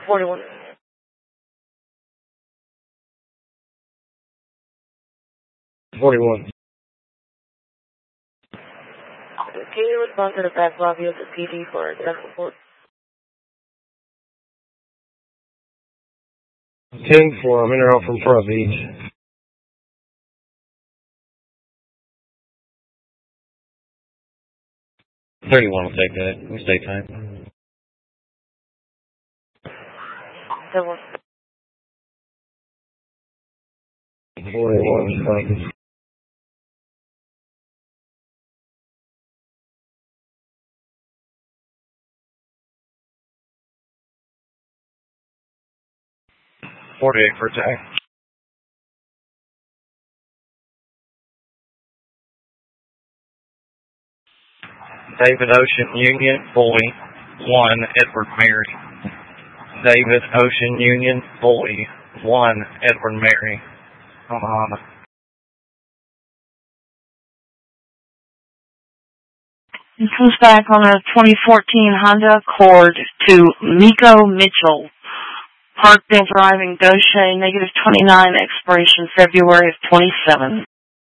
41. Can you respond to the back lobby of the PD for a death report? 10-4, I'm in or out from Front Beach. 31 will take that. We stay time. 7. 41, thank you. .48 for attack. David Ocean Union, Bully, 1, Edward Mary. David Ocean Union, Bully, 1, Edward Mary. Omaha. It comes back on a 2014 Honda Accord to Miko Mitchell. Parkdale Drive in Goshen, -29, expiration February of 27.